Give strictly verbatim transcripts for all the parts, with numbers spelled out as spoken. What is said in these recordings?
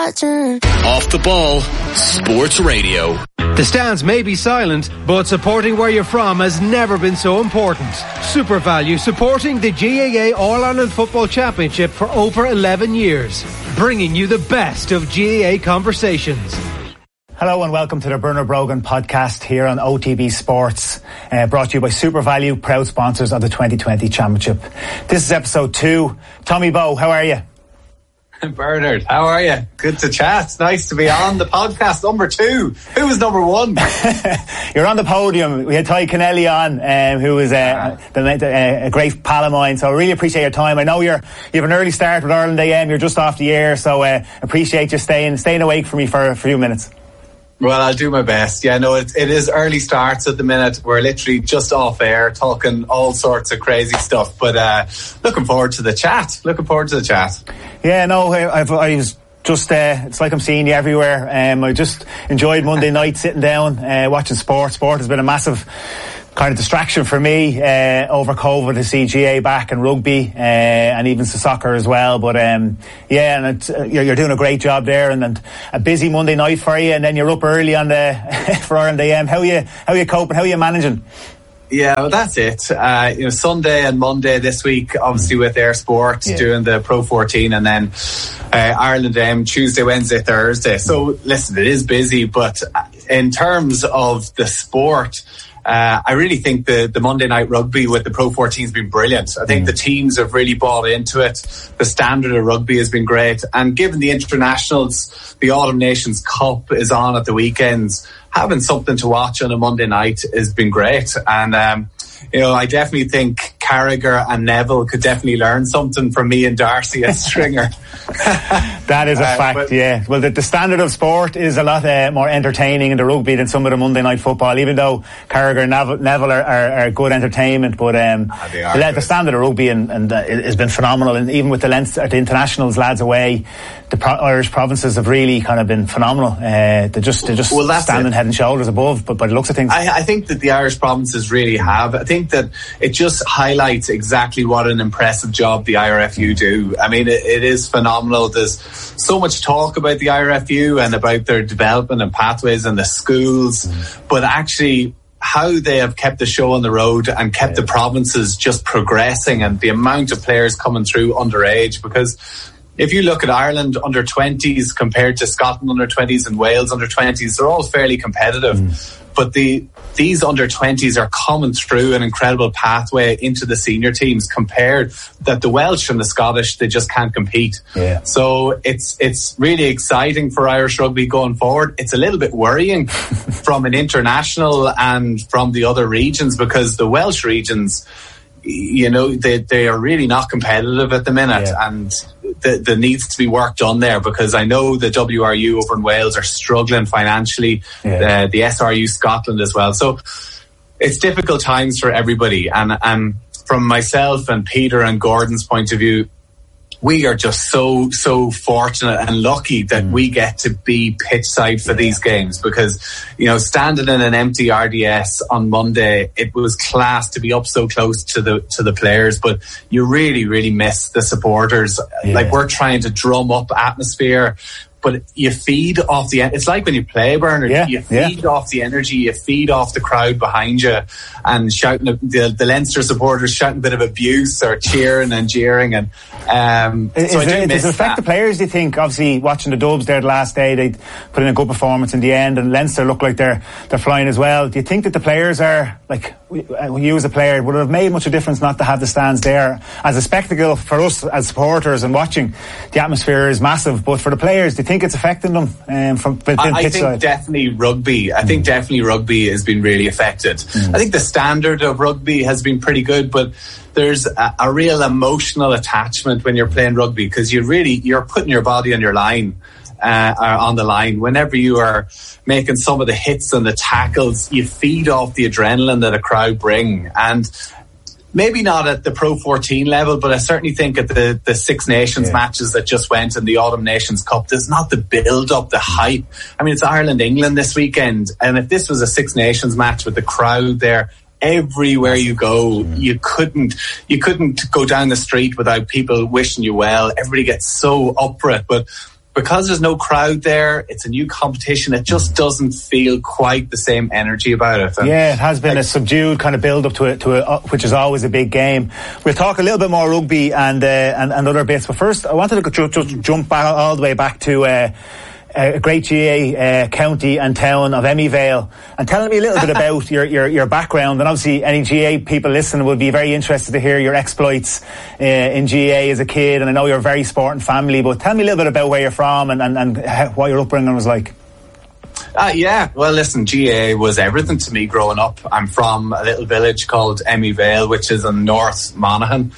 watching. Off the Ball Sports Radio. The stands may be silent, but supporting where you're from has never been so important. SuperValu supporting the G A A All-Ireland Football Championship for over eleven years, bringing you the best of G A A conversations. Hello and welcome to the Bernard Brogan podcast here on O T B Sports, uh, brought to you by SuperValu, proud sponsors of the twenty twenty Championship. This is episode two. Tommy Bowe, how are you? Bernard, how are you? Good to chat. It's nice to be on the podcast number two. Who was number one? You're on the podium. We had Ty Kennelly on, um, who was uh, the, uh, a great pal of mine. So I really appreciate your time. I know you're you have an early start with Ireland A M. You're just off the air, so uh, appreciate you staying staying awake for me for a few minutes. Well, I'll do my best. Yeah, no, it, it is early starts at the minute. We're literally just off air talking all sorts of crazy stuff. But uh, looking forward to the chat. Looking forward to the chat. Yeah, no, I, I've, I was just, uh, it's like I'm seeing you everywhere. Um, I just enjoyed Monday night sitting down, uh, watching sport. Sport has been a massive kind of distraction for me uh, over COVID to see G A back and rugby uh, and even soccer as well. But um, yeah, and it's, uh, you're, you're doing a great job there, and, and a busy Monday night for you, and then you're up early on the for Ireland A M. How are you? How are you coping? How are you managing? Yeah, well, that's it. Uh, you know, Sunday and Monday this week, obviously with Air Sport yeah. doing the Pro fourteen, and then uh, Ireland A M Tuesday, Wednesday, Thursday. So listen, it is busy, but in terms of the sport, Uh, I really think the, the Monday night rugby with the Pro fourteen has been brilliant. I think mm. the teams have really bought into it. The standard of rugby has been great. And given the internationals, the Autumn Nations Cup is on at the weekends, having something to watch on a Monday night has been great. And, um, you know, I definitely think Carragher and Neville could definitely learn something from me and Darcy at Stringer. That is a uh, fact, but, yeah. Well, the, the standard of sport is a lot uh, more entertaining in the rugby than some of the Monday night football, even though Carragher and Neville, Neville are, are, are good entertainment. But um, ah, the, the standard of rugby and, and uh, has been phenomenal. And even with the, Leinster, the internationals lads away, the pro- Irish provinces have really kind of been phenomenal. Uh, they're just, they're just well, standing it. head and shoulders above, but by the looks of things. I, I think that the Irish provinces really have. I think that it just highlights exactly what an impressive job the I R F U do. I mean, it, it is phenomenal. There's so much talk about the I R F U and about their development and pathways and the schools, mm. but actually how they have kept the show on the road and kept yeah. the provinces just progressing, and the amount of players coming through underage. Because if you look at Ireland under twenties compared to Scotland under twenties and Wales under twenties, they're all fairly competitive. Mm. But the these under twenties are coming through an incredible pathway into the senior teams, compared that the Welsh and the Scottish, they just can't compete. Yeah. So it's it's really exciting for Irish rugby going forward. It's a little bit worrying from an international and from the other regions, because the Welsh regions, you know, they they are really not competitive at the minute, yeah. and there the needs to be work done there, because I know the W R U over in Wales are struggling financially, yeah. uh, the S R U Scotland as well. So it's difficult times for everybody, and and from myself and Peter and Gordon's point of view, we are just so, so fortunate and lucky that mm. we get to be pitch side for yeah. these games, because, you know, standing in an empty R D S on Monday, it was class to be up so close to the, to the players, but you really, really miss the supporters. Yeah. Like, we're trying to drum up atmosphere, but you feed off the, it's like when you play, Bernard, yeah, you feed yeah. off the energy, you feed off the crowd behind you, and shouting, the, the Leinster supporters shouting a bit of abuse or cheering and jeering. And um, is, so I do it, miss does it affect that. the players, do you think? Obviously, watching the Dubs there the last day, they put in a good performance in the end, and Leinster look like they're they're flying as well. Do you think that the players are, like, you as a player, would it have made much of a difference not to have the stands there? As a spectacle for us as supporters and watching, the atmosphere is massive, but for the players, do you think it's affecting them? Um, from I, I think side? definitely rugby. I mm. think definitely rugby has been really affected. Mm. I think the standard of rugby has been pretty good, but there's a, a real emotional attachment when you're playing rugby, because you really you're putting your body on your line. Uh, on the line. Whenever you are making some of the hits and the tackles, you feed off the adrenaline that a crowd bring. And maybe not at the Pro fourteen level, but I certainly think at the, the Six Nations yeah. matches that just went in the Autumn Nations Cup, there's not the build-up, the hype. I mean, it's Ireland-England this weekend, and if this was a Six Nations match with the crowd there, everywhere you go, you couldn't you couldn't go down the street without people wishing you well. Everybody gets so up for it. But because there's no crowd there, it's a new competition, it just doesn't feel quite the same energy about it. And yeah, it has been like, a subdued kind of build up to it, to a, which is always a big game. We'll talk a little bit more rugby and uh, and, and other bits, but first I wanted to ju- just jump back all the way back to uh, a great G A uh, county and town of Emmyvale, and telling me a little bit about your, your, your background. And obviously any G A people listening would be very interested to hear your exploits uh, in G A as a kid, and I know you're a very sporting family, but tell me a little bit about where you're from and, and, and how, what your upbringing was like. Uh, yeah, well listen, G A was everything to me growing up. I'm from a little village called Emmyvale, which is in North Monaghan.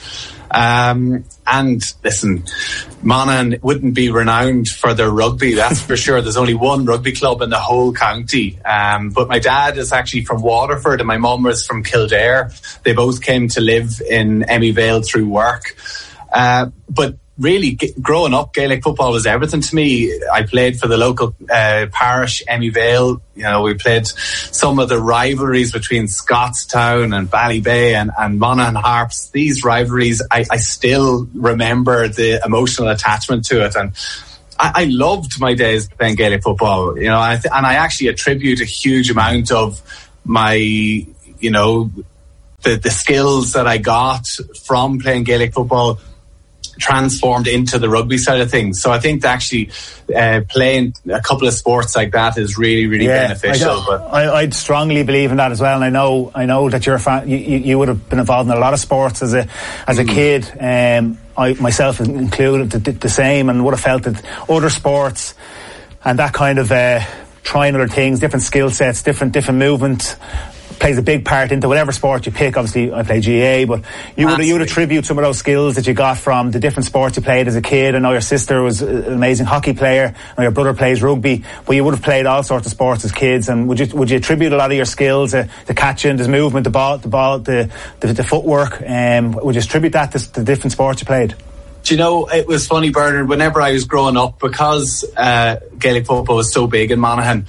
Um, and listen, Monaghan wouldn't be renowned for their rugby, that's for sure. There's only one rugby club in the whole county. Um, but my dad is actually from Waterford and my mum was from Kildare. They both came to live in Emmyvale through work. Uh, but really, g- growing up, Gaelic football was everything to me. I played for the local uh, parish, Emmyvale. You know, we played some of the rivalries between Scottstown and Ballybay and, and Monaghan Harps. These rivalries, I, I still remember the emotional attachment to it. And I, I loved my days playing Gaelic football, you know, I th- and I actually attribute a huge amount of my, you know, the, the skills that I got from playing Gaelic football transformed into the rugby side of things. So I think that actually uh, playing a couple of sports like that is really, really yeah, beneficial. I, but I, I'd strongly believe in that as well. And I know, I know that you're a fan, you, you would have been involved in a lot of sports as a as a mm. kid. Um, I myself included the, the same, and would have felt that other sports and that kind of uh, trying other things, different skill sets, different different movement, plays a big part into whatever sport you pick. Obviously I play G A, but you would, you would attribute some of those skills that you got from the different sports you played as a kid. I know your sister was an amazing hockey player, and your brother plays rugby, but you would have played all sorts of sports as kids. And would you would you attribute a lot of your skills, uh, the catching, the movement, the ball, the ball, the the, the footwork? Um, would you attribute that to the different sports you played? Do you know, it was funny, Bernard, whenever I was growing up, because uh, Gaelic football was so big in Monaghan,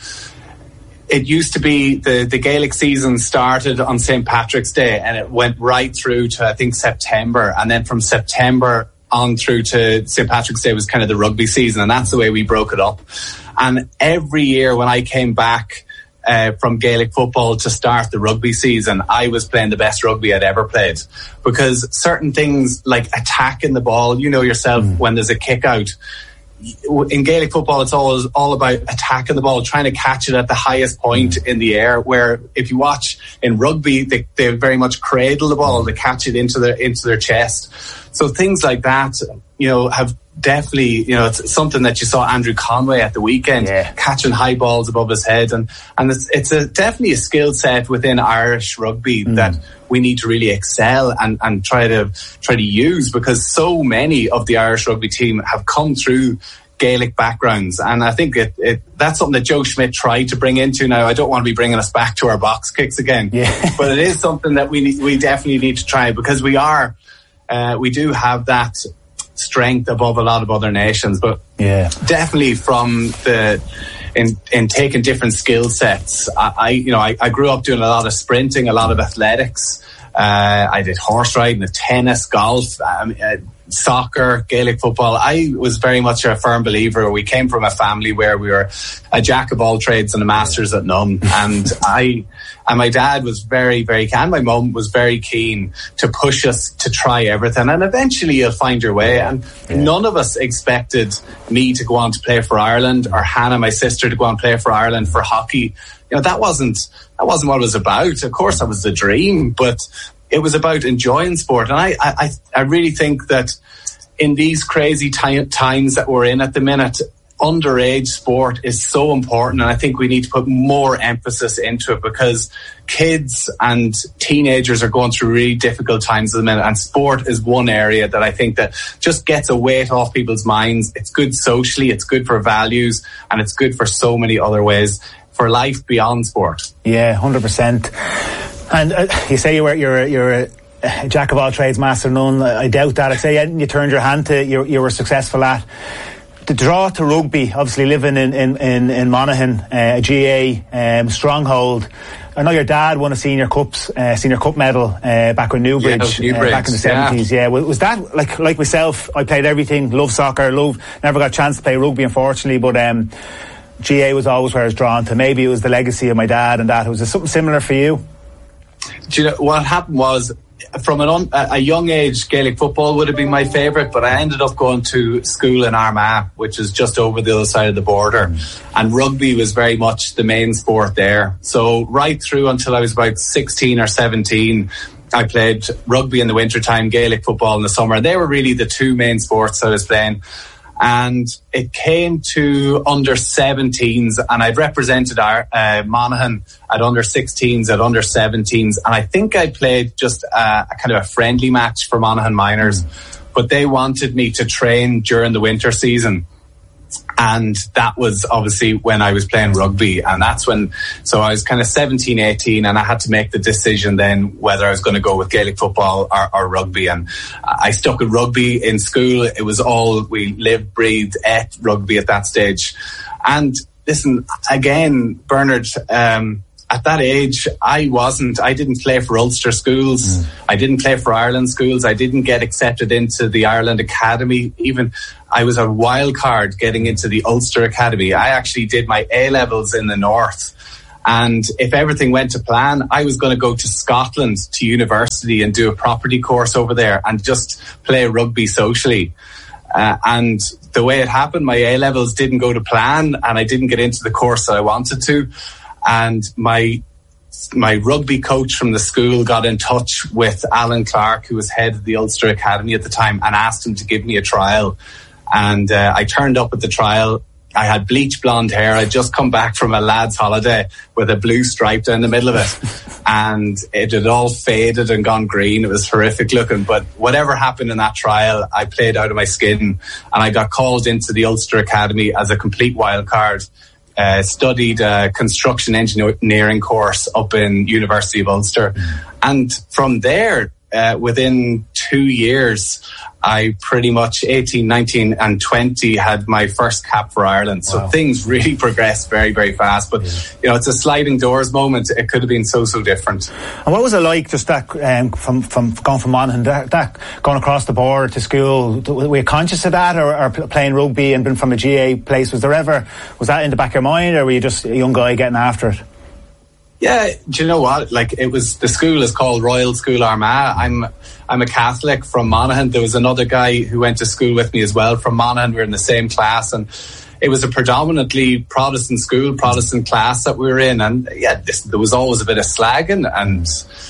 it used to be the, the Gaelic season started on Saint Patrick's Day and it went right through to, I think, September. And then from September on through to Saint Patrick's Day was kind of the rugby season. And that's the way we broke it up. And every year when I came back uh, from Gaelic football to start the rugby season, I was playing the best rugby I'd ever played. Because certain things like attacking the ball, you know yourself, mm. when there's a kick out, in Gaelic football, it's always all about attacking the ball, trying to catch it at the highest point in the air. Where if you watch in rugby, they, they very much cradle the ball, they catch it into their into their chest. So things like that, you know, have definitely, you know, it's something that you saw Andrew Conway at the weekend, yeah. catching high balls above his head, and and it's it's a definitely a skill set within Irish rugby mm. that we need to really excel and and try to try to use, because so many of the Irish rugby team have come through Gaelic backgrounds, and I think it, it that's something that Joe Schmidt tried to bring into. Now, I don't want to be bringing us back to our box kicks again, yeah. but it is something that we need, we definitely need to try, because we are uh, we do have that strength above a lot of other nations. But yeah, definitely from the in in taking different skill sets, I, I you know I, I grew up doing a lot of sprinting, a lot of athletics. Uh, I did horse riding, tennis, golf, um, uh, soccer, Gaelic football. I was very much a firm believer. We came from a family where we were a jack of all trades and a masters at none. And I, and my dad was very, very keen. My mum was very keen to push us to try everything. And eventually you'll find your way. And yeah. none of us expected me to go on to play for Ireland, or Hannah, my sister, to go on and play for Ireland for hockey. You know, that wasn't, that wasn't what it was about. Of course, that was the dream, but it was about enjoying sport. And I, I, I really think that in these crazy t- times that we're in at the minute, underage sport is so important. And I think we need to put more emphasis into it, because kids and teenagers are going through really difficult times at the minute. And sport is one area that I think that just gets a weight off people's minds. It's good socially, it's good for values, and it's good for so many other ways, for life beyond sport. Yeah, one hundred percent. And uh, you say you were, you're, you're a, a jack of all trades, master of none. I doubt that. I say you turned your hand to, you, you were successful at. The draw to rugby, obviously living in, in, in, in Monaghan, uh, G A um, stronghold. I know your dad won a senior cups, uh, senior cup medal uh, back with Newbridge, yeah, Newbridge uh, back in the seventies. Yeah. yeah, was that like like myself? I played everything, love soccer, love. Never got a chance to play rugby, unfortunately, but um, G A was always where I was drawn to. Maybe it was the legacy of my dad and that. Was there something similar for you? Do you know what happened was? From an un, a young age, Gaelic football would have been my favourite, but I ended up going to school in Armagh, which is just over the other side of the border, mm. and rugby was very much the main sport there. So right through until I was about sixteen or seventeen, I played rugby in the wintertime, Gaelic football in the summer. They were really the two main sports I was playing. And it came to under seventeens, and I'd represented our uh, Monaghan at under sixteens, at under seventeens, and I think I played just a, a kind of a friendly match for Monaghan minors, but they wanted me to train during the winter season. And that was obviously when I was playing rugby, and that's when, so I was kind of seventeen, eighteen, and I had to make the decision then whether I was going to go with Gaelic football or, or rugby. And I stuck with rugby in school. It was all, we lived, breathed, ate rugby at that stage. And listen, again, Bernard, um, at that age, I wasn't, I didn't play for Ulster schools. Mm. I didn't play for Ireland schools. I didn't get accepted into the Ireland Academy. Even I was a wild card getting into the Ulster Academy. I actually did my A-levels in the north. And if everything went to plan, I was going to go to Scotland to university and do a property course over there and just play rugby socially. Uh, and the way it happened, my A-levels didn't go to plan, and I didn't get into the course that I wanted to. And my my rugby coach from the school got in touch with Alan Clark, who was head of the Ulster Academy at the time, and asked him to give me a trial. And uh, I turned up at the trial. I had bleach blonde hair. I'd just come back from a lad's holiday with a blue stripe down the middle of it. And it had all faded and gone green. It was horrific looking. But whatever happened in that trial, I played out of my skin. And I got called into the Ulster Academy as a complete wild card. Uh, studied a construction engineering course up in University of Ulster. And from there, uh, within two years, I pretty much eighteen, nineteen and twenty had my first cap for Ireland. So wow. Things really progressed very, very fast. But, yeah. you know, it's a sliding doors moment. It could have been so, so different. And what was it like just that, um, from, from going from Monaghan, that, that going across the border to school? Were you conscious of that, or, or playing rugby and being from a G A place? Was there ever, was that in the back of your mind, or were you just a young guy getting after it? Yeah, do you know what? Like, it was, the school is called Royal School Armagh. I'm, I'm a Catholic from Monaghan. There was another guy who went to school with me as well from Monaghan. We were in the same class, and it was a predominantly Protestant school, Protestant class that we were in. And yeah, this, there was always a bit of slagging, and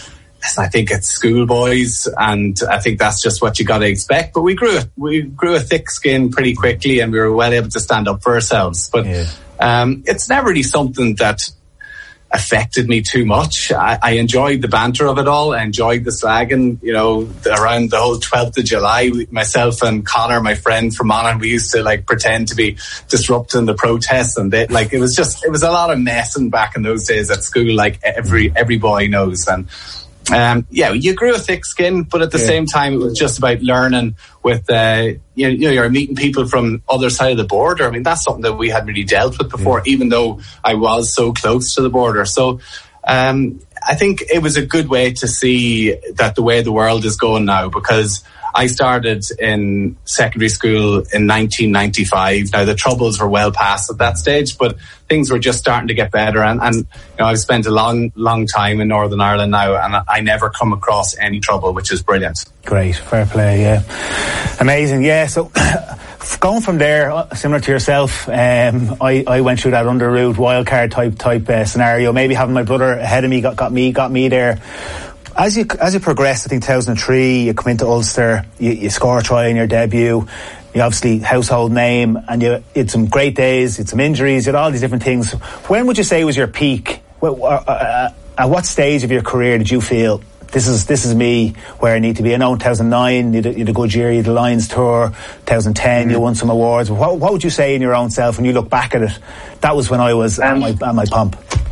I think it's schoolboys, and I think that's just what you got to expect. But we grew, we grew a thick skin pretty quickly, and we were well able to stand up for ourselves. But yeah. um, it's never really something that affected me too much. I, I enjoyed the banter of it all. I enjoyed the slagging, you know, around the whole twelfth of July, myself and Connor, my friend from Monaghan, we used to like pretend to be disrupting the protests, and they, like, it was just, it was a lot of messing back in those days at school, like every, every boy knows. And Um, yeah, you grew a thick skin, but at the yeah. same time, it was just about learning with, uh, you know, you know, you're meeting people from other side of the border. I mean, that's something that we hadn't really dealt with before, yeah. even though I was so close to the border. So, um, I think it was a good way to see that the way the world is going now, because I started in secondary school in nineteen ninety-five. Now, the troubles were well past at that stage, but things were just starting to get better. And, and you know, I've spent a long, long time in Northern Ireland now, and I never come across any trouble, which is brilliant. Great, fair play, yeah. Amazing, yeah. So going from there, similar to yourself, um, I, I went through that under route wildcard type type uh, scenario. Maybe having my brother ahead of me got, got me got me there. As you as you progressed, I think two thousand three, you come into Ulster, you, you score a try in your debut, you obviously household name, and you had some great days, you had some injuries, you had all these different things. When would you say was your peak? Well, uh, uh, at what stage of your career did you feel this is this is me where I need to be? I know in two thousand nine you had, you had a good year, you had the Lions tour. twenty ten mm-hmm. you won some awards. What, what would you say in your own self when you look back at it? That was when I was um, at my at my pump.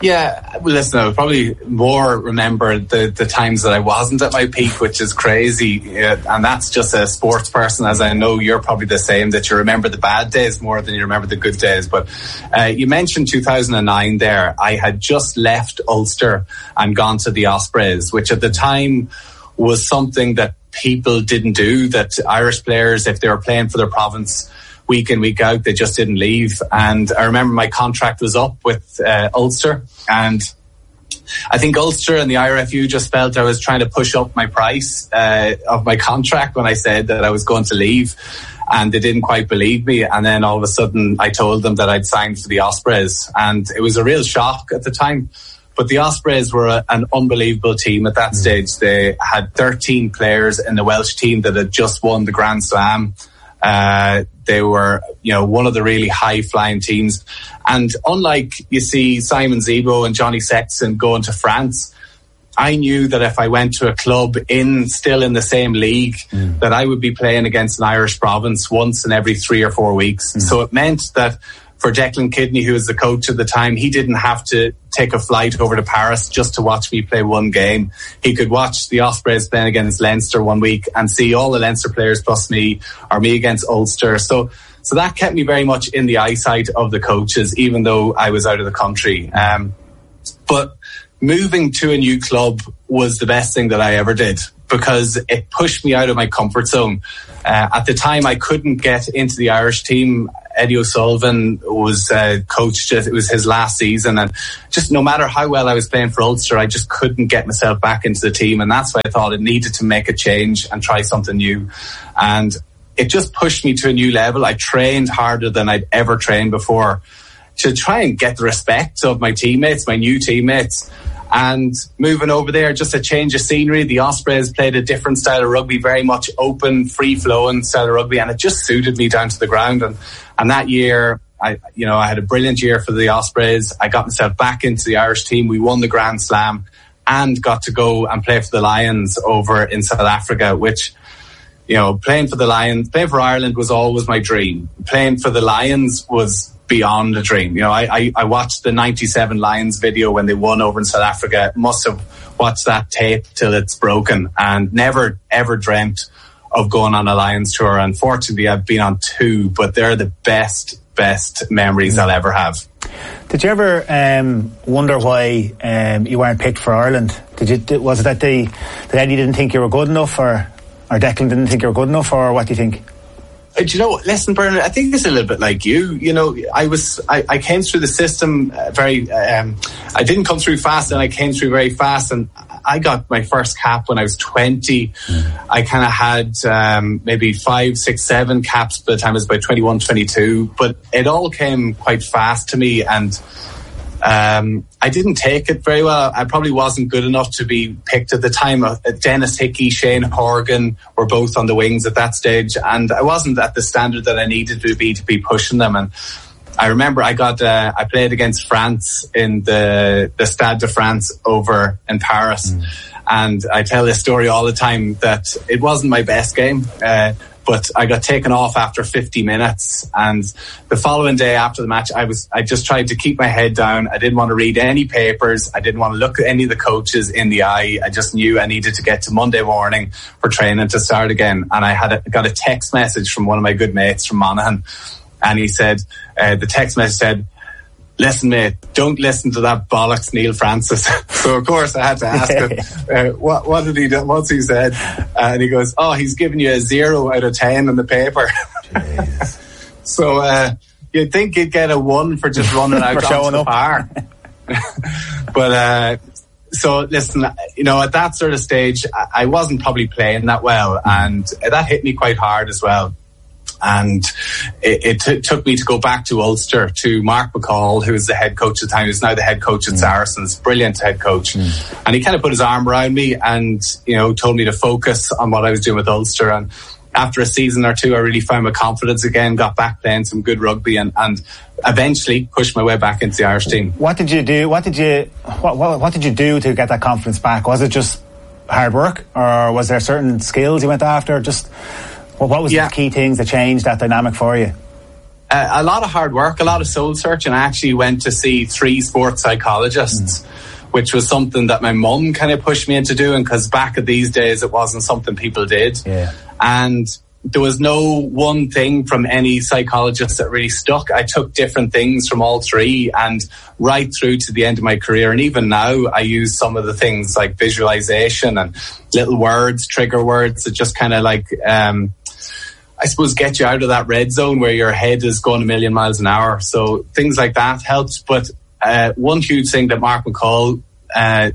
Yeah, well, listen, I would probably more remember the, the times that I wasn't at my peak, which is crazy. Yeah, and that's just a sports person, as I know you're probably the same, that you remember the bad days more than you remember the good days. But uh, you mentioned two thousand nine there. I had just left Ulster and gone to the Ospreys, which at the time was something that people didn't do, that Irish players, if they were playing for their province week in, week out, they just didn't leave. And I remember my contract was up with uh, Ulster, and I think Ulster and the I R F U just felt I was trying to push up my price uh, of my contract when I said that I was going to leave, and they didn't quite believe me. And then all of a sudden I told them that I'd signed for the Ospreys, and it was a real shock at the time. But the Ospreys were a, an unbelievable team at that mm. stage. They had thirteen players in the Welsh team that had just won the Grand Slam. Uh, they were, you know, one of the really high-flying teams. And unlike, you see, Simon Zebo and Johnny Sexton going to France, I knew that if I went to a club in still in the same league, mm. that I would be playing against an Irish province once in every three or four weeks. Mm. So it meant that for Declan Kidney, who was the coach at the time, he didn't have to take a flight over to Paris just to watch me play one game. He could watch the Ospreys playing against Leinster one week and see all the Leinster players plus me, or me against Ulster. So so that kept me very much in the eyesight of the coaches, even though I was out of the country. Um, but moving to a new club was the best thing that I ever did, because it pushed me out of my comfort zone. Uh, at the time, I couldn't get into the Irish team. Eddie O'Sullivan was uh, coached, it was his last season, and just no matter how well I was playing for Ulster, I just couldn't get myself back into the team, and that's why I thought it needed to make a change and try something new. And it just pushed me to a new level. I trained harder than I'd ever trained before to try and get the respect of my teammates, my new teammates. And moving over there, just a change of scenery. The Ospreys played a different style of rugby, very much open, free-flowing style of rugby, and it just suited me down to the ground. And and that year, I you know I had a brilliant year for the Ospreys. I got myself back into the Irish team. We won the Grand Slam and got to go and play for the Lions over in South Africa, which, you know, playing for the Lions, playing for Ireland was always my dream. Playing for the Lions was beyond a dream. You know, I, I, I watched the ninety-seven Lions video when they won over in South Africa. Must have watched that tape till it's broken, and never ever dreamt of going on a Lions tour. Unfortunately, I've been on two, but they're the best, best memories I'll ever have. Did you ever um, wonder why um, you weren't picked for Ireland? Did you? Was it that they, that Eddie didn't think you were good enough, or, or Declan didn't think you were good enough, or what do you think? Do you know, listen, Bernard, I think it's a little bit like you. You know, I was, I, I came through the system uh, very, um, I didn't come through fast, and I came through very fast, and I got my first cap when I was twenty. Mm. I kind of had um, maybe five, six, seven caps by the time I was about twenty-one, twenty-two, but it all came quite fast to me, and Um, I didn't take it very well. I probably wasn't good enough to be picked at the time. Uh, Dennis Hickey, Shane Horgan were both on the wings at that stage, and I wasn't at the standard that I needed to be to be pushing them. And I remember I got uh, I played against France in the the Stade de France over in Paris, mm. and I tell this story all the time that it wasn't my best game. Uh, But I got taken off after fifty minutes, and the following day after the match, I was I just tried to keep my head down. I didn't want to read any papers. I didn't want to look at any of the coaches in the eye. I just knew I needed to get to Monday morning for training to start again. And I had a, got a text message from one of my good mates from Monaghan, and he said, uh, the text message said, "Listen, mate, don't listen to that bollocks Neil Francis." So of course I had to ask him, uh, what, what did he do? What's he said? Uh, and he goes, "Oh, he's giving you a zero out of ten in the paper." So uh, you'd think he'd get a one for just running out for onto the bar. But uh, so listen, you know, at that sort of stage, I wasn't probably playing that well, and that hit me quite hard as well. And it, it t- took me to go back to Ulster, to Mark McCall, who was the head coach at the time, who's now the head coach at mm. Saracens, brilliant head coach. Mm. And he kind of put his arm around me and, you know, told me to focus on what I was doing with Ulster. And after a season or two, I really found my confidence again, got back playing some good rugby, and, and eventually pushed my way back into the Irish team. What did you do? What did you, what, what, what did you do to get that confidence back? Was it just hard work, or was there certain skills you went after? Just... Well, what was yeah. the key things that changed that dynamic for you? uh, a lot of hard work, a lot of soul searching. I actually went to see three sports psychologists, mm. which was something that my mum kind of pushed me into doing, because back at these days it wasn't something people did. Yeah. And there was no one thing from any psychologist that really stuck. I took different things from all three, and right through to the end of my career. And even now I use some of the things like visualization and little words, trigger words that just kind of like, um, I suppose, get you out of that red zone where your head is going a million miles an hour. So things like that helped. But uh, one huge thing that Mark McCall uh,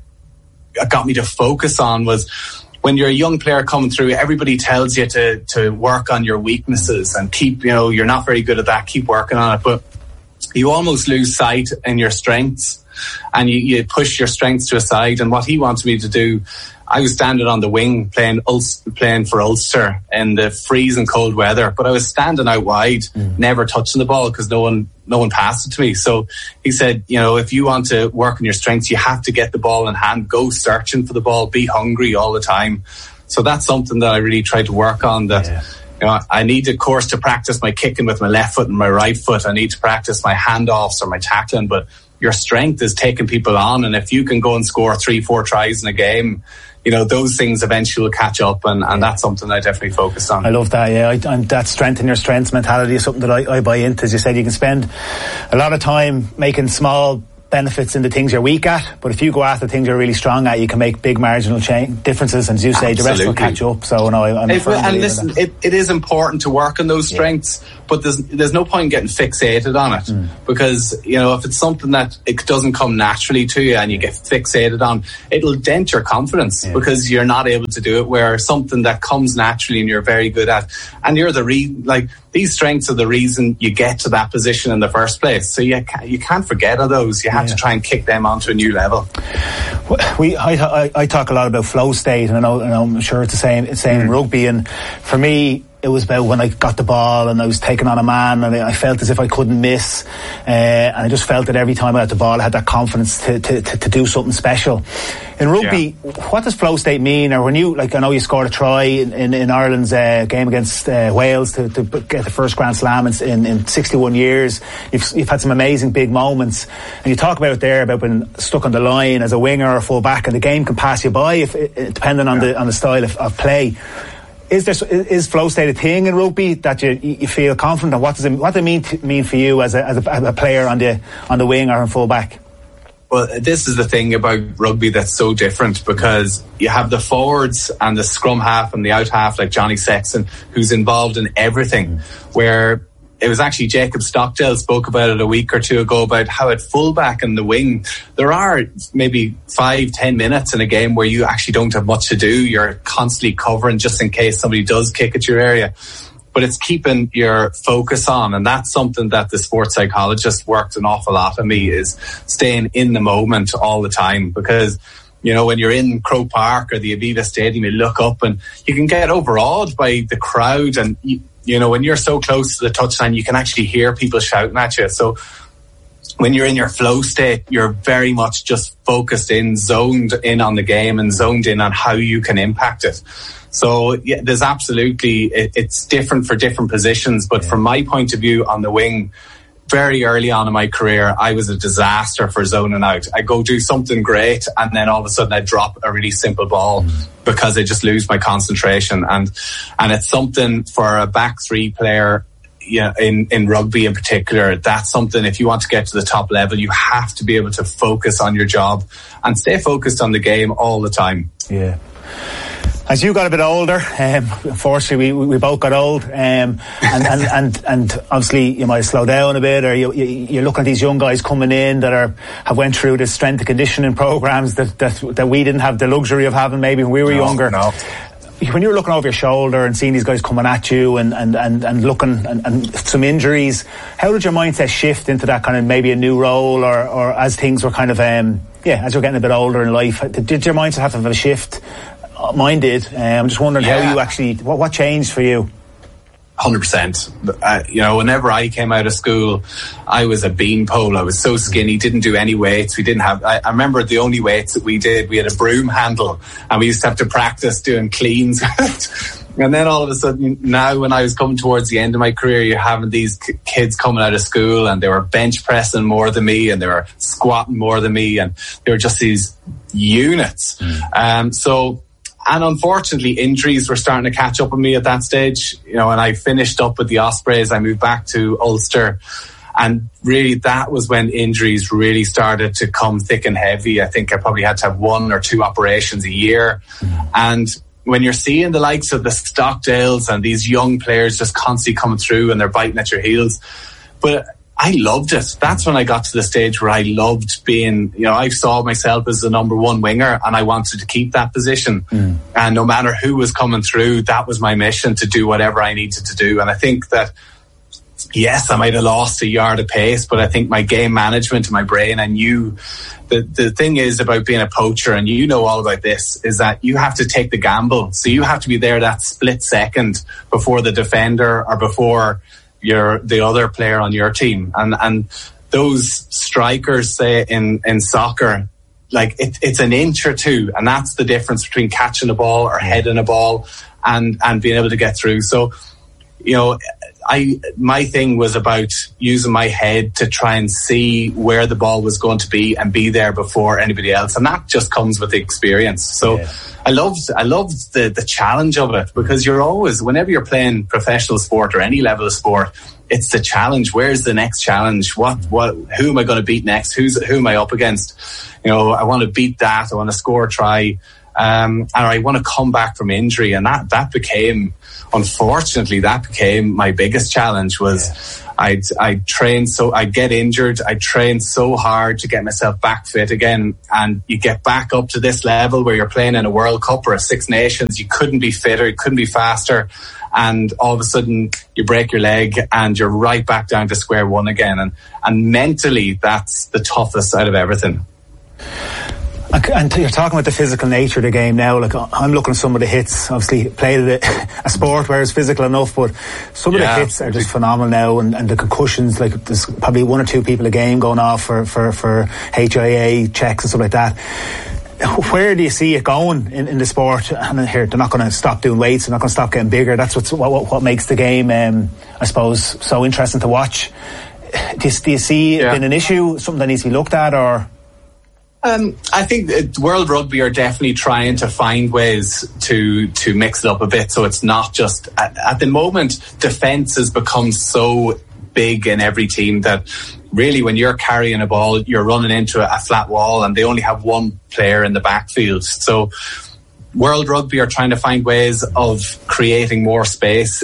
got me to focus on was, when you're a young player coming through, everybody tells you to to work on your weaknesses and keep, you know, you're not very good at that, keep working on it. But you almost lose sight in your strengths, and you, you push your strengths to a side. And what he wanted me to do, I was standing on the wing playing Ulster, playing for Ulster in the freezing cold weather, but I was standing out wide, mm. never touching the ball because no one no one passed it to me. So he said, you know, if you want to work on your strengths, you have to get the ball in hand, go searching for the ball, be hungry all the time. So that's something that I really tried to work on. That yeah. you know, I need, of course, to practice my kicking with my left foot and my right foot. I need to practice my handoffs or my tackling, but your strength is taking people on. And if you can go and score three, four tries in a game, you know, those things eventually will catch up, and, and that's something I definitely focus on. I love that, yeah. I, and that strength in your strengths mentality is something that I, I buy into. As you said, you can spend a lot of time making small benefits in the things you're weak at, but if you go after things you're really strong at, you can make big marginal change differences, and as you say, Absolutely. The rest will catch up. So no, I'm it, and listen, it, it is important to work on those strengths, yeah. but there's there's no point getting fixated on it, mm. because, you know, if it's something that it doesn't come naturally to you and you get fixated on, it'll dent your confidence, yeah. because you're not able to do it. Where something that comes naturally and you're very good at, and you're the re like these strengths are the reason you get to that position in the first place. So you can't, you can't forget of those. You have yeah. to try and kick them onto a new level. We, I, I, I talk a lot about flow state, and I know, and I'm sure it's the same, it's the same mm. in rugby. And for me, it was about when I got the ball and I was taking on a man, and I felt as if I couldn't miss, uh, and I just felt that every time I had the ball I had that confidence to, to, to, to do something special. In rugby, yeah. what does flow state mean? Or when you, like, I know you scored a try in, in, in Ireland's uh, game against uh, Wales to, to get the first Grand Slam in, in sixty-one years. You've, you've had some amazing big moments, and you talk about it there about being stuck on the line as a winger or full back, and the game can pass you by if, depending on yeah. the on the style of, of play. Is there is flow state a thing in rugby that you you feel confident? And what does it what does it mean to, mean for you as a, as a as a player on the on the wing or in full back? Well, this is the thing about rugby that's so different, because you have the forwards and the scrum half and the out half, like Johnny Sexton, who's involved in everything. Where it was actually Jacob Stockdale spoke about it a week or two ago, about how at fullback and the wing, there are maybe five, ten minutes in a game where you actually don't have much to do. You're constantly covering just in case somebody does kick at your area. But it's keeping your focus on, and that's something that the sports psychologist worked an awful lot on me, is staying in the moment all the time. Because, you know, when you're in Croke Park or the Aviva Stadium, you look up and you can get overawed by the crowd, and you, you know, when you're so close to the touchline, you can actually hear people shouting at you. So when you're in your flow state, you're very much just focused in, zoned in on the game and zoned in on how you can impact it. So yeah, there's absolutely, it, it's different for different positions. But yeah. from my point of view on the wing, very early on in my career, I was a disaster for zoning out. I go do something great, and then all of a sudden I drop a really simple ball mm. because I just lose my concentration. And and it's something for a back three player, yeah, in, in rugby in particular, that's something, if you want to get to the top level, you have to be able to focus on your job and stay focused on the game all the time. Yeah. As you got a bit older, um, unfortunately we, we both got old, um, and, and, and, and obviously you might slow down a bit, or you, you, you're looking at these young guys coming in that are have went through the strength and conditioning programs that, that, that we didn't have the luxury of having maybe when we were no, younger. No. When you're looking over your shoulder and seeing these guys coming at you and, and, and, and looking and, and some injuries, how did your mindset shift into that kind of maybe a new role, or, or as things were kind of, um, yeah, as you're getting a bit older in life, did your mindset have to have a shift? Mine did. Um, I'm just wondering yeah. how you actually, what, what changed for you? one hundred percent. Uh, you know, whenever I came out of school, I was a beanpole. I was so skinny, didn't do any weights. We didn't have, I, I remember the only weights that we did, we had a broom handle, and we used to have to practice doing cleans And then all of a sudden, now when I was coming towards the end of my career, you're having these k- kids coming out of school and they were bench pressing more than me and they were squatting more than me and they were just these units. Mm. Um, so, and unfortunately, injuries were starting to catch up with me at that stage. You know, and I finished up with the Ospreys. I moved back to Ulster. And really, that was when injuries really started to come thick and heavy. I think I probably had to have one or two operations a year. Mm. And when you're seeing the likes of the Stockdales and these young players just constantly coming through and they're biting at your heels. But I loved it. That's when I got to the stage where I loved being, you know, I saw myself as the number one winger and I wanted to keep that position. Mm. And no matter who was coming through, that was my mission, to do whatever I needed to do. And I think that, yes, I might have lost a yard of pace, but I think my game management and my brain, I knew the, the thing is about being a poacher, and you know all about this, is that you have to take the gamble. So you have to be there that split second before the defender or before your the other player on your team. And and those strikers, say, in, in soccer, like it, it's an inch or two, and that's the difference between catching a ball or heading a ball and, and being able to get through. So, you know, I my thing was about using my head to try and see where the ball was going to be and be there before anybody else, and that just comes with the experience. So yeah. I loved I loved the the challenge of it, because you're always, whenever you're playing professional sport or any level of sport, it's the challenge. Where's the next challenge? What what who am I going to beat next? Who's who am I up against? You know, I want to beat that. I want to score a try. Um, and I want to come back from injury, and that that became, unfortunately, that became my biggest challenge. Was yeah. I'd I'd train so I'd get injured, I'd train so hard to get myself back fit again, and you get back up to this level where you're playing in a World Cup or a Six Nations, you couldn't be fitter, you couldn't be faster, and all of a sudden you break your leg and you're right back down to square one again, and and mentally that's the toughest out of everything. And you're talking about the physical nature of the game now. Like, I'm looking at some of the hits. Obviously, played a sport where it's physical enough, but some of yeah. the hits are just phenomenal now. And, and the concussions, like there's probably one or two people a game going off for, for, for H I A checks and stuff like that. Where do you see it going in, in the sport? And here, they're not going to stop doing weights. They're not going to stop getting bigger. That's what's, what, what makes the game, um, I suppose, so interesting to watch. Do you, do you see yeah. it being an issue, something that needs to be looked at, or? Um, I think it, World Rugby are definitely trying to find ways to to mix it up a bit, so it's not just at, at the moment. Defence has become so big in every team that really, when you're carrying a ball, you're running into a, a flat wall, and they only have one player in the backfield. So World Rugby are trying to find ways of creating more space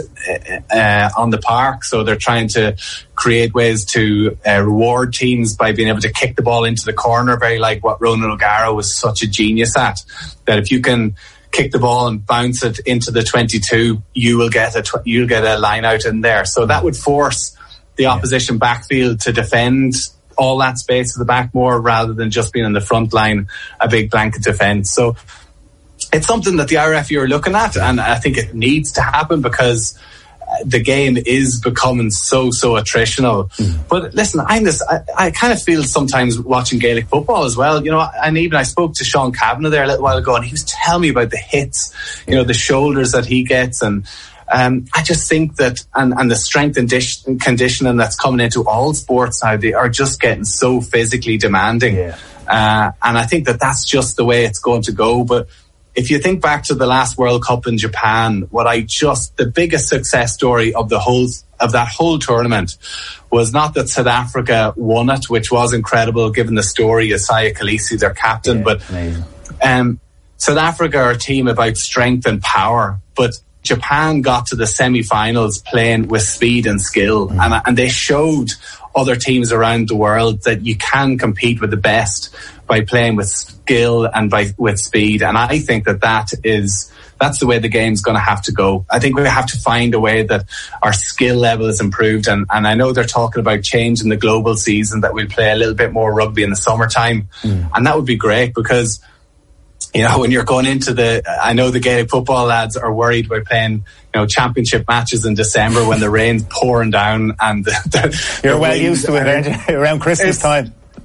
uh, on the park. So they're trying to create ways to uh, reward teams by being able to kick the ball into the corner, very like what Ronan O'Gara was such a genius at. That if you can kick the ball and bounce it into the twenty-two, you will get a tw- you'll get a line out in there. So that would force the opposition backfield to defend all that space at the back more, rather than just being in the front line, a big blanket defence. So it's something that the I R F U are looking at, and I think it needs to happen, because the game is becoming so, so attritional. Mm. But listen, I'm this, I, I kind of feel sometimes watching Gaelic football as well, you know, and even I spoke to Sean Kavanagh there a little while ago, and he was telling me about the hits, you know, the shoulders that he gets, and um, I just think that, and, and the strength and dish, conditioning that's coming into all sports now, they are just getting so physically demanding. Yeah. Uh, and I think that that's just the way it's going to go. But if you think back to the last World Cup in Japan, what I just, the biggest success story of the whole, of that whole tournament was not that South Africa won it, which was incredible given the story of Siya Kolisi, their captain, yeah, but um, South Africa are a team about strength and power, but Japan got to the semi-finals playing with speed and skill, mm. and, and they showed other teams around the world that you can compete with the best by playing with skill and by with speed. And I think that that is that's the way the game's going to have to go. I think we have to find a way that our skill level is improved. And, and I know they're talking about changing the global season, that we'll play a little bit more rugby in the summertime, mm. and that would be great, because you know, when you're going into the, I know the Gaelic football lads are worried about playing, you know, championship matches in December when the rain's pouring down and the, the, you're the well used to it, aren't you? Around Christmas time.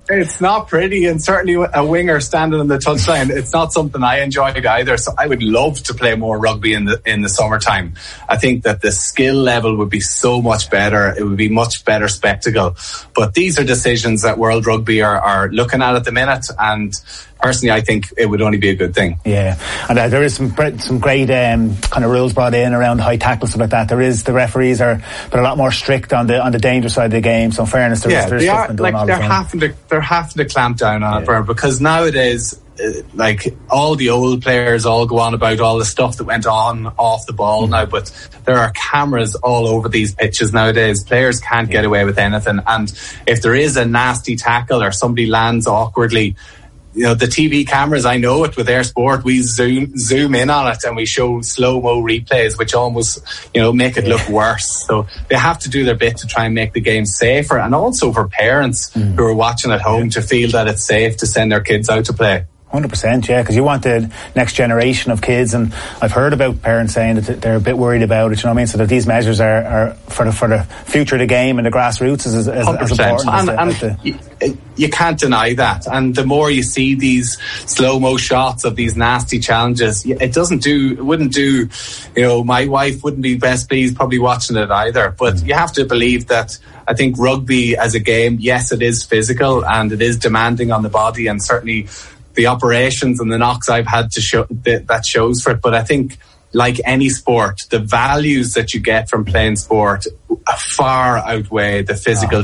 It's not pretty, and certainly a winger standing on the touchline, it's not something I enjoyed either. So I would love to play more rugby in the in the summertime. I think that the skill level would be so much better. It would be much better spectacle. But these are decisions that World Rugby are, are looking at at the minute, and personally, I think it would only be a good thing. Yeah, and uh, there is some some great um, kind of rules brought in around high tackles, stuff like that. There is the referees are but a lot more strict on the on the danger side of the game. So in fairness, there yeah, is, there is they stuff are been done like all they're the time. having to they're having to clamp down on yeah. it, Bernard, because nowadays, uh, like all the old players all go on about all the stuff that went on off the ball mm. now, but there are cameras all over these pitches nowadays. Players can't yeah. get away with anything, and if there is a nasty tackle or somebody lands awkwardly, you know, the T V cameras, I know it with Air Sport, we zoom zoom in on it and we show slow-mo replays, which almost, you know, make it look worse. So they have to do their bit to try and make the game safer, and also for parents mm. who are watching at home yeah. to feel that it's safe to send their kids out to play. one hundred percent, yeah, because you want the next generation of kids, and I've heard about parents saying that they're a bit worried about it, you know what I mean, so that these measures are, are for the for the future of the game and the grassroots is as, as, as important. And, as and the, like the, you, you can't deny that, and the more you see these slow-mo shots of these nasty challenges, it doesn't do, it wouldn't do, you know, my wife wouldn't be best pleased probably watching it either, but mm. you have to believe that I think rugby as a game, yes, it is physical and it is demanding on the body, and certainly the operations and the knocks I've had to show that, that shows for it. But I think, like any sport, the values that you get from playing sport far outweigh the physical,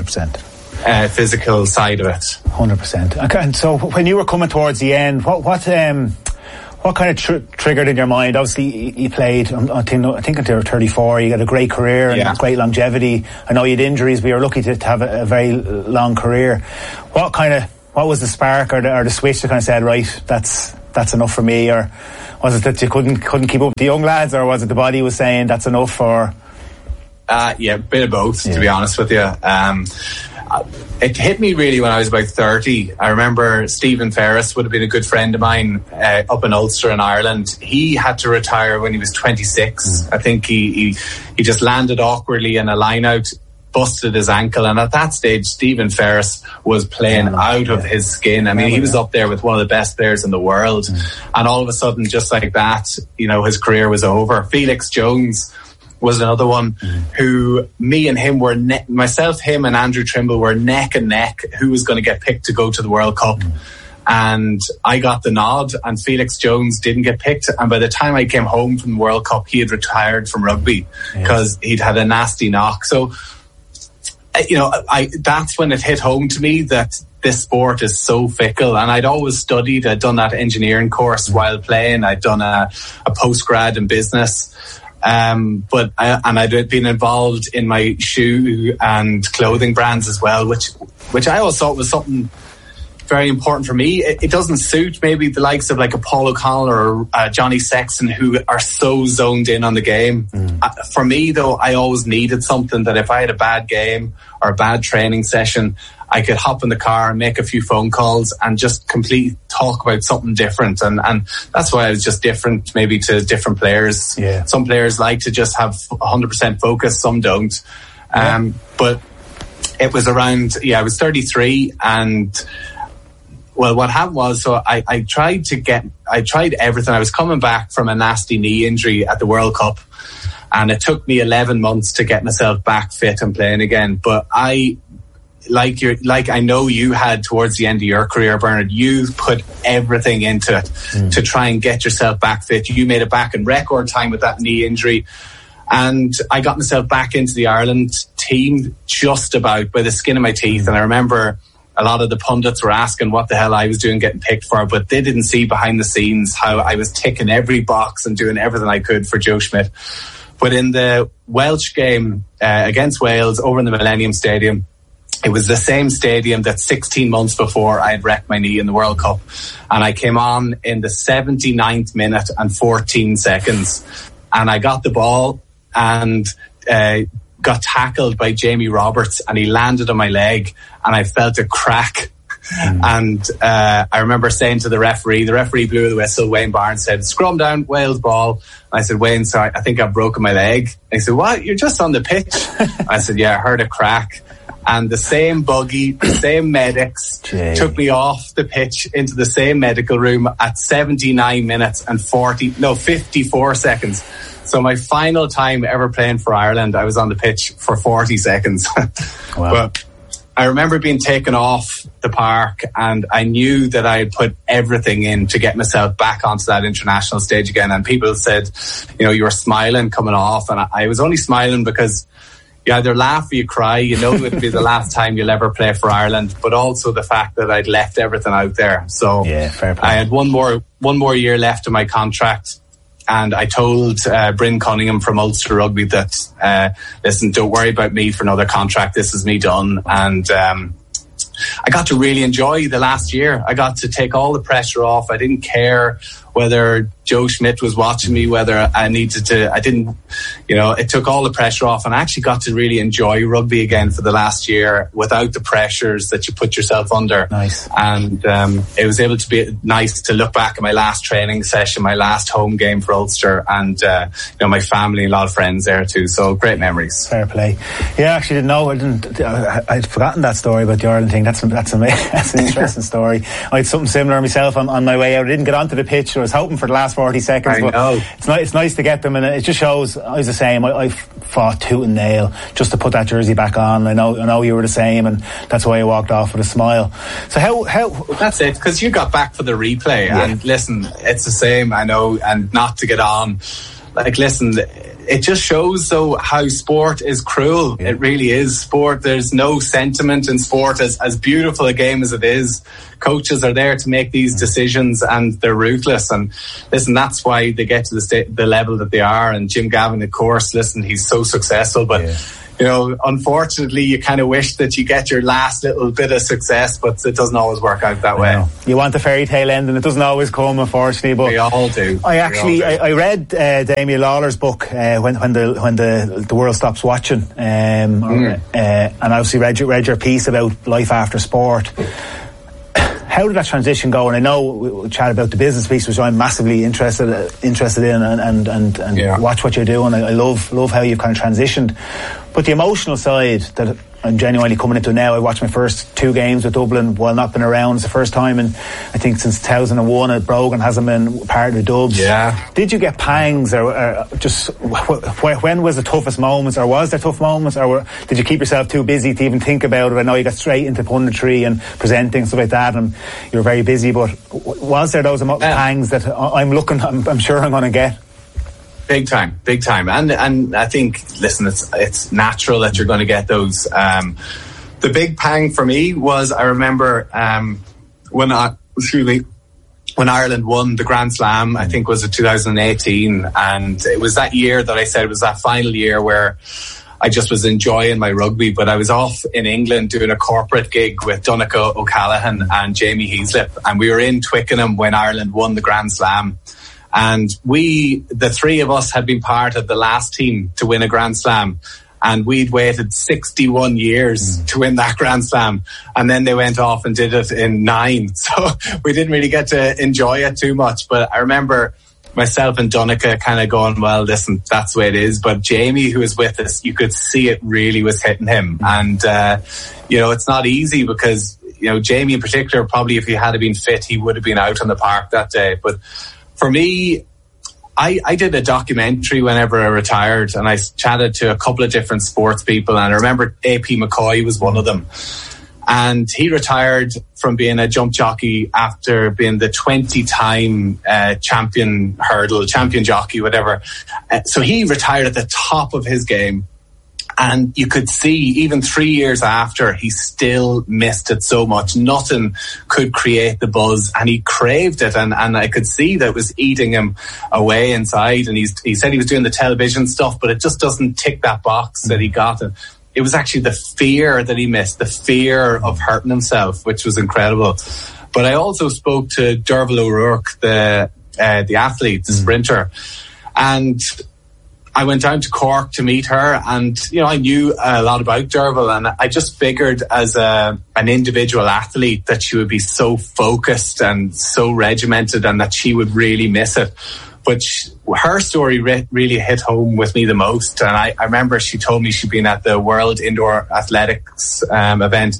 uh, physical side of it. one hundred percent. And so, when you were coming towards the end, what what um, what kind of tr- triggered in your mind? Obviously, you played until I think until thirty-four. You got a great career and yeah. great longevity. I know you had injuries, but you're lucky to, to have a, a very long career. What kind of What was the spark or the, or the switch that kind of said, right, that's that's enough for me? Or was it that you couldn't couldn't keep up with the young lads, or was it the body was saying that's enough? Or uh, yeah, a bit of both, yeah. to be honest with you. Um, it hit me really when I was about thirty. I remember Stephen Ferris would have been a good friend of mine uh, up in Ulster in Ireland. He had to retire when he was twenty-six. Mm. I think he, he he just landed awkwardly in a line out, busted his ankle, and at that stage Stephen Ferris was playing yeah, out of yeah. his skin. I mean, he was up there with one of the best players in the world, mm. and all of a sudden, just like that, you know, his career was over. Felix Jones was another one mm. who me and him were ne- myself him and Andrew Trimble were neck and neck who was going to get picked to go to the World Cup. Mm. And I got the nod, and Felix Jones didn't get picked. And by the time I came home from the World Cup, he had retired from rugby because yes. he'd had a nasty knock. So, you know, I that's when it hit home to me that this sport is so fickle. And I'd always studied, I'd done that engineering course mm-hmm. while playing. I'd done a, a postgrad in business. Um, but I, and I'd been involved in my shoe and clothing brands as well, which which I always thought was something very important for me. It, it doesn't suit maybe the likes of like a Paul O'Connell or uh, Johnny Sexton, who are so zoned in on the game. Mm. Uh, for me, though, I always needed something that if I had a bad game or a bad training session, I could hop in the car and make a few phone calls and just completely talk about something different. And, and that's why I was just different maybe to different players. Yeah. Some players like to just have one hundred percent focus, some don't. Yeah. Um, but it was around, yeah, I was thirty-three, and well, what happened was, so I, I tried to get, I tried everything. I was coming back from a nasty knee injury at the World Cup, and it took me eleven months to get myself back fit and playing again. But I, like you, like I know you had towards the end of your career, Bernard, you put everything into it mm. to try and get yourself back fit. You made it back in record time with that knee injury. And I got myself back into the Ireland team just about by the skin of my teeth. Mm. And I remember a lot of the pundits were asking what the hell I was doing getting picked for, but they didn't see behind the scenes how I was ticking every box and doing everything I could for Joe Schmidt. But in the Welsh game uh, against Wales over in the Millennium Stadium, it was the same stadium that sixteen months before I had wrecked my knee in the World Cup. And I came on in the seventy-ninth minute and fourteen seconds. And I got the ball and uh, got tackled by Jamie Roberts, and he landed on my leg, and I felt a crack. Mm. And uh, I remember saying to the referee, the referee blew the whistle, Wayne Barnes said, "Scrum down, Wales ball." And I said, "Wayne, sorry, I think I've broken my leg." And he said, "What? You're just on the pitch." I said, "Yeah, I heard a crack." And the same buggy, the same medics Gee. took me off the pitch into the same medical room at seventy-nine minutes and forty, no, fifty-four seconds. So my final time ever playing for Ireland, I was on the pitch for forty seconds. Wow. But I remember being taken off the park, and I knew that I had put everything in to get myself back onto that international stage again. And people said, you know, you were smiling coming off. And I, I was only smiling because you either laugh or you cry. You know it would be the last time you'll ever play for Ireland, but also the fact that I'd left everything out there. So yeah, fair play. I had one more, one more year left of my contract. And I told uh, Bryn Cunningham from Ulster Rugby that, uh, listen, don't worry about me for another contract. This is me done. And um, I got to really enjoy the last year. I got to take all the pressure off. I didn't care whether Joe Schmidt was watching me, whether I needed to, I didn't, you know, it took all the pressure off, and I actually got to really enjoy rugby again for the last year without the pressures that you put yourself under. Nice. And um, it was able to be nice to look back at my last training session, my last home game for Ulster, and, uh, you know, my family and a lot of friends there too. So great memories. Fair play. Yeah, I actually didn't know, I didn't, I, I'd forgotten that story about the Ireland thing. That's, that's, amazing. That's an interesting story. I had something similar myself on, on my way out. I didn't get onto the pitch. I was hoping for the last forty seconds, I but know. It's, nice, it's nice to get them, and it just shows I was the same. I, I fought tooth and nail just to put that jersey back on. I know I know you were the same, and that's why I walked off with a smile. So how... how that's it, because you got back for the replay, yeah. And listen, it's the same, I know, and not to get on, like, listen, it just shows, though, how sport is cruel. Yeah. It really is. Sport, there's no sentiment in sport. As, as beautiful a game as it is, coaches are there to make these decisions, and they're ruthless. And listen, that's why they get to the sta- the level that they are. And Jim Gavin, of course, listen, he's so successful, but yeah. You know, unfortunately, you kind of wish that you get your last little bit of success, but it doesn't always work out that way. You want the fairy tale end, and it doesn't always come, unfortunately. But we all do. I actually, do. I, I read uh, Damien Lawler's book uh, when when the when the the world stops watching, um, mm. uh, and obviously read your, read your piece about life after sport. How did that transition go? And I know we chat about the business piece, which I'm massively interested uh, interested in, and and and, and yeah. watch what you're doing. I, I love love how you've kind of transitioned, but the emotional side that I'm genuinely coming into now. I watched my first two games with Dublin while not been around. It's the first time, and I think since two thousand one, at Brogan hasn't been part of the Dubs. Yeah. Did you get pangs, or, or just wh- when was the toughest moments, or was there tough moments, or were, did you keep yourself too busy to even think about it? I know you got straight into punditry and presenting, stuff like that, and you were very busy. But was there those emo- yeah. pangs that I'm looking, I'm, I'm sure I'm going to get? Big time, big time, and and I think, listen, it's it's natural that you're going to get those. Um, the big pang for me was, I remember um, when I excuse me, when Ireland won the Grand Slam. I think it was in two thousand eighteen, and it was that year that I said it was that final year where I just was enjoying my rugby. But I was off in England doing a corporate gig with Donncha O'Callaghan and Jamie Heaslip, and we were in Twickenham when Ireland won the Grand Slam. And we, the three of us, had been part of the last team to win a Grand Slam. And we'd waited sixty-one years mm. to win that Grand Slam. And then they went off and did it in nine. So we didn't really get to enjoy it too much. But I remember myself and Donncha kind of going, well, listen, that's the way it is. But Jamie, who was with us, you could see it really was hitting him. Mm. And, uh, you know, it's not easy because, you know, Jamie in particular, probably if he had been fit, he would have been out on the park that day. But for me, I, I did a documentary whenever I retired, and I chatted to a couple of different sports people, and I remember A P McCoy was one of them. And he retired from being a jump jockey after being the twenty-time uh, champion hurdle, champion jockey, whatever. Uh, so he retired at the top of his game. And you could see, even three years after, he still missed it so much. Nothing could create the buzz, and he craved it. And, and I could see that it was eating him away inside. And he's, he said he was doing the television stuff, but it just doesn't tick that box that he got. And it was actually the fear that he missed, the fear of hurting himself, which was incredible. But I also spoke to Derval O'Rourke, the, uh, the athlete, the sprinter. And I went down to Cork to meet her, and, you know, I knew a lot about Derval, and I just figured as a, an individual athlete that she would be so focused and so regimented, and that she would really miss it. but she, her story re- really hit home with me the most. And I, I remember she told me she'd been at the World Indoor Athletics um, event.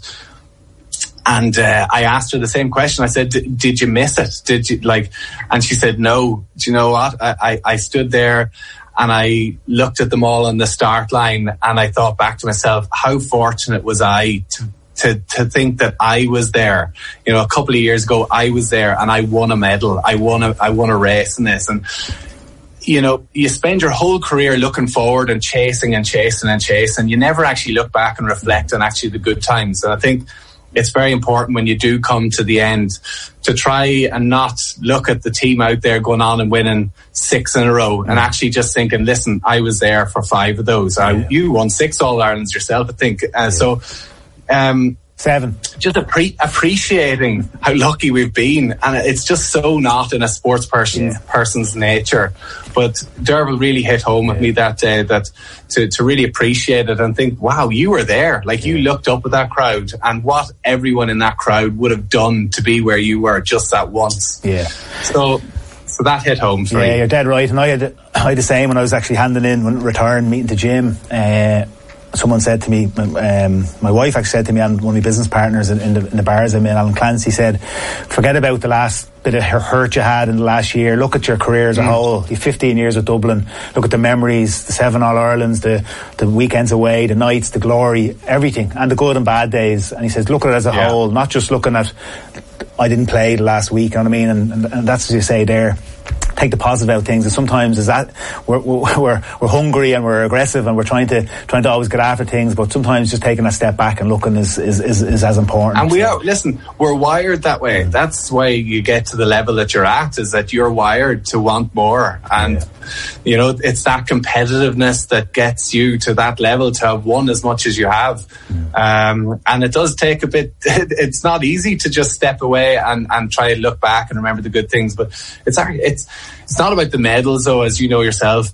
And uh, I asked her the same question. I said, did you miss it? Did you like, and she said, no. Do you know what? I, I, I stood there and I looked at them all on the start line, and I thought back to myself, how fortunate was I to, to, to think that I was there. You know, a couple of years ago, I was there and I won a medal. I won a, I won a race in this. And, you know, you spend your whole career looking forward and chasing and chasing and chasing. You never actually look back and reflect on actually the good times. And I think it's very important when you do come to the end to try and not look at the team out there going on and winning six in a row, and actually just thinking, listen, I was there for five of those. Yeah. I, you won six All-Irelands yourself, I think. Uh, yeah. So, um, Seven. Just appre- appreciating how lucky we've been. And it's just so not in a sports person, yeah. person's nature. But Derval really hit home with yeah. me that day, that to, to really appreciate it and think, wow, you were there. Like, you looked up at that crowd and what everyone in that crowd would have done to be where you were just that once. Yeah. So, so that hit home for Yeah, me. You're dead right. And I had, I had the same when I was actually handing in, when return, meeting the gym. Uh, Someone said to me, um, my wife actually said to me, and one of my business partners in, in, the, in the bars I'm in, Alan Clancy, said, forget about the last bit of hurt you had in the last year. Look at your career as a mm. whole. You've fifteen years with Dublin. Look at the memories, the seven All-Irelands, the, the weekends away, the nights, the glory, everything, and the good and bad days. And he says, look at it as a yeah. whole, not just looking at, I didn't play the last week, you know what I mean? And, and, and that's as you say there. Take the positive out of things, and sometimes is that we're, we're we're we're hungry and we're aggressive and we're trying to trying to always get after things, but sometimes just taking a step back and looking is is, is, is as important. And we are, listen, we're wired that way. That's why you get to the level that you're at, is that you're wired to want more. And yeah. you know, it's that competitiveness that gets you to that level, to have won as much as you have. Mm. Um, and it does take a bit, it's not easy to just step away and, and try to look back and remember the good things, but it's it's It's not about the medals, though, as you know yourself,